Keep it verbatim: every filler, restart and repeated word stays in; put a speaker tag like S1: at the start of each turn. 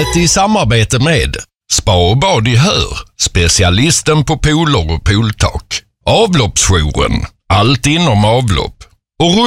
S1: programmet i samarbete med Spa och bad i Hör, specialisten på pooler och pooltak. Avloppsjouren, allt inom avlopp. Och